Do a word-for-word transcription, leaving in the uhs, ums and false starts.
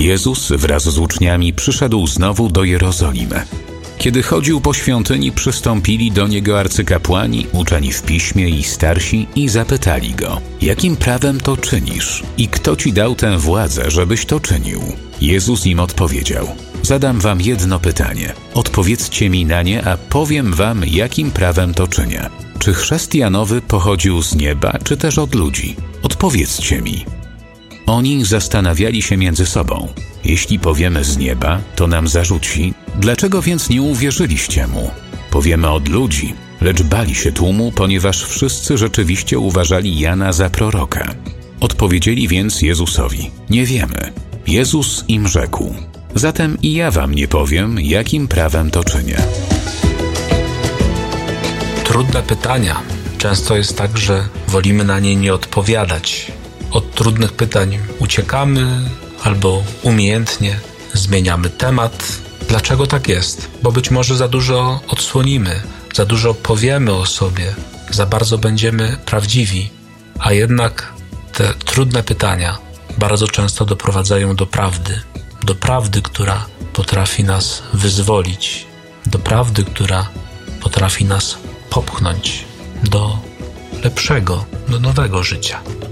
Jezus wraz z uczniami przyszedł znowu do Jerozolimy. Kiedy chodził po świątyni, przystąpili do niego arcykapłani, uczeni w piśmie i starsi i zapytali go: jakim prawem to czynisz? I kto ci dał tę władzę, żebyś to czynił? Jezus im odpowiedział: zadam wam jedno pytanie. Odpowiedzcie mi na nie, a powiem wam, jakim prawem to czynię. Czy chrzest Janowy pochodził z nieba, czy też od ludzi? Odpowiedzcie mi. Oni zastanawiali się między sobą. Jeśli powiemy z nieba, to nam zarzuci. Dlaczego więc nie uwierzyliście mu? Powiemy od ludzi, lecz bali się tłumu, ponieważ wszyscy rzeczywiście uważali Jana za proroka. Odpowiedzieli więc Jezusowi: nie wiemy. Jezus im rzekł: zatem i ja wam nie powiem, jakim prawem to czynię. Trudne pytania. Często jest tak, że wolimy na nie nie odpowiadać. Od trudnych pytań uciekamy albo umiejętnie zmieniamy temat. Dlaczego tak jest? Bo być może za dużo odsłonimy, za dużo powiemy o sobie, za bardzo będziemy prawdziwi, a jednak te trudne pytania bardzo często doprowadzają do prawdy, do prawdy, która potrafi nas wyzwolić, do prawdy, która potrafi nas popchnąć do lepszego, do nowego życia.